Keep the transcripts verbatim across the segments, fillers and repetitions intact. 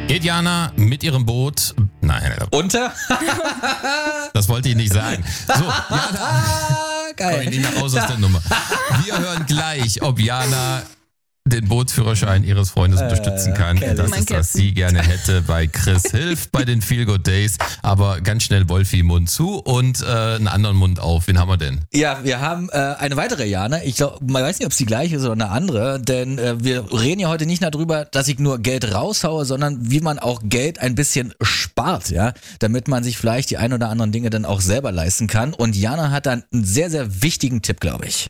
Geht Jana mit ihrem Boot... Nein, Unter? das wollte ich nicht sagen. So, Jana... Geil. Komm ich nicht nach Hause aus der Nummer. Wir hören gleich, ob Jana den Bootsführerschein ihres Freundes unterstützen kann. okay. Das Mein ist, was sie gerne hätte bei Chris Hilft bei den Feel Good Days. Aber ganz schnell Wolfi Mund zu und äh, einen anderen Mund auf. Wen haben wir denn? Ja, wir haben äh, eine weitere Jana. Ich glaube, man weiß nicht, ob es die gleiche ist oder eine andere, denn äh, wir reden ja heute nicht darüber, dass ich nur Geld raushaue, sondern wie man auch Geld ein bisschen spart, ja, damit man sich vielleicht die ein oder anderen Dinge dann auch selber leisten kann. Und Jana hat dann einen sehr, sehr wichtigen Tipp, glaube ich.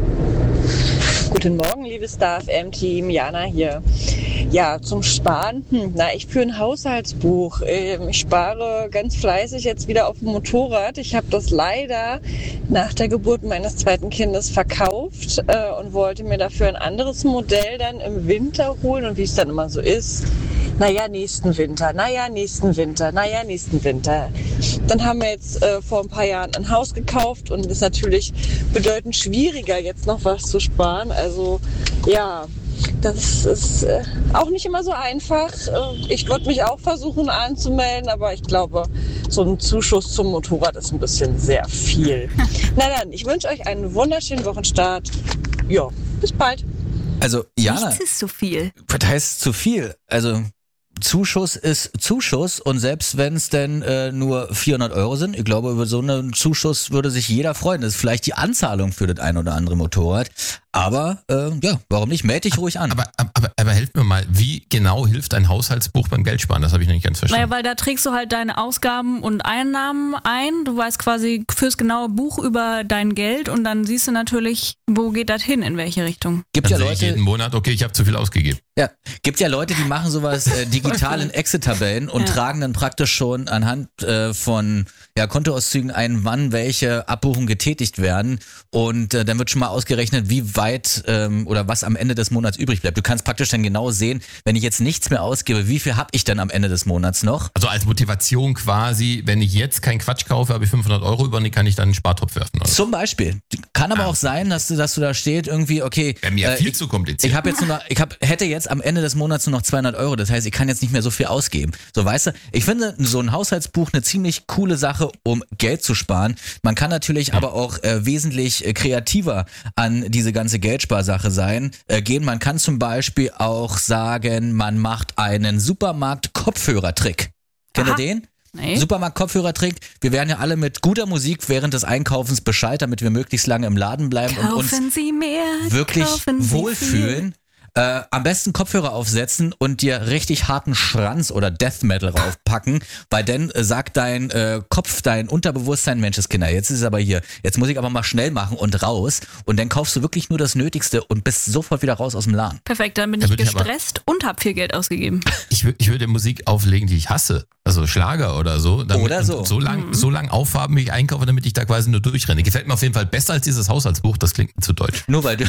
Guten Morgen, liebes Star F M-Team, Jana hier. Ja, zum Sparen, hm, na, ich führe ein Haushaltsbuch. Ähm, ich spare ganz fleißig jetzt wieder auf dem Motorrad. Ich habe das leider nach der Geburt meines zweiten Kindes verkauft äh, und wollte mir dafür ein anderes Modell dann im Winter holen. Und wie es dann immer so ist, naja, nächsten Winter, naja, nächsten Winter, naja, nächsten Winter. Dann haben wir jetzt äh, vor ein paar Jahren ein Haus gekauft und es ist natürlich bedeutend schwieriger, jetzt noch was zu sparen. Also ja, das ist äh, auch nicht immer so einfach. Äh, ich würde mich auch versuchen anzumelden, aber ich glaube, so ein Zuschuss zum Motorrad ist ein bisschen sehr viel. Na dann, ich wünsche euch einen wunderschönen Wochenstart. Ja, bis bald. Also Jana, Nichts ist zu viel. das heißt zu viel. Also Zuschuss ist Zuschuss und selbst wenn es denn äh, nur vierhundert Euro sind, ich glaube, über so einen Zuschuss würde sich jeder freuen. Das ist vielleicht die Anzahlung für das ein oder andere Motorrad. Aber äh, ja, warum nicht? Meld dich ruhig an. Aber, aber, aber helft mir mal, wie genau hilft ein Haushaltsbuch beim Geldsparen? Das habe ich noch nicht ganz verstanden. Naja, weil da trägst du halt deine Ausgaben und Einnahmen ein. Du weißt quasi fürs genaue Buch über dein Geld und dann siehst du natürlich, wo geht das hin, in welche Richtung. Gibt Dann ja sehe ich jeden Leute, Monat, okay, ich habe zu viel ausgegeben. ja, gibt ja Leute, die machen sowas äh, digital in Excel-Tabellen und Ja. tragen dann praktisch schon anhand äh, von ja, Kontoauszügen ein, wann welche Abbuchungen getätigt werden und äh, dann wird schon mal ausgerechnet, wie weit ähm, oder was am Ende des Monats übrig bleibt. Du kannst praktisch dann genau sehen, wenn ich jetzt nichts mehr ausgebe, wie viel habe ich dann am Ende des Monats noch? Also als Motivation quasi, wenn ich jetzt keinen Quatsch kaufe, habe ich fünfhundert Euro über, die kann ich dann in den Spartopf werfen. Oder? Zum Beispiel. Kann aber Ah. auch sein, dass du, dass du da steht irgendwie, okay, Wäre mir äh, viel ich, zu kompliziert. ich habe jetzt nur noch, ich hab, hätte jetzt am Ende des Monats nur noch zweihundert Euro, das heißt, ich kann jetzt nicht mehr so viel ausgeben. So, weißt du, ich finde so ein Haushaltsbuch eine ziemlich coole Sache, um Geld zu sparen. Man kann natürlich aber auch äh, wesentlich äh, kreativer an diese ganze Geldsparsache sein, äh, gehen. Man kann zum Beispiel auch sagen, man macht einen Supermarkt-Kopfhörertrick. Kennt ihr Aha. den? Nee. Supermarkt-Kopfhörertrick. Wir werden ja alle mit guter Musik während des Einkaufens Bescheid, damit wir möglichst lange im Laden bleiben und uns Kaufen Sie mehr, wirklich kaufen Sie wohlfühlen. Äh, am besten Kopfhörer aufsetzen und dir richtig harten Schranz oder Death Metal raufpacken, weil dann äh, sagt dein äh, Kopf, dein Unterbewusstsein, Menscheskinder, jetzt ist es aber hier, jetzt muss ich aber mal schnell machen und raus und dann kaufst du wirklich nur das Nötigste und bist sofort wieder raus aus dem Laden. Perfekt, dann bin Da ich würd ich aber- gestresst und hab viel Geld ausgegeben. Ich, wür- ich würde Musik auflegen, die ich hasse. Also Schlager oder so. Damit, Oder so. So lang, so lang aufhaben, wie ich einkaufe, damit ich da quasi nur durchrenne. Gefällt mir auf jeden Fall besser als dieses Haushaltsbuch. Das klingt zu deutsch. Nur weil du...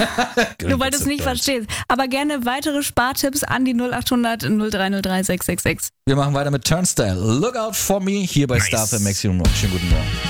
Nur weil du es nicht verstehst. Aber gerne weitere Spartipps an die null acht hundert null drei null drei sechs sechs sechs. Wir machen weiter mit Turnstile. Look out for me hier bei Nice. Star F M Maximum. Schönen guten Morgen.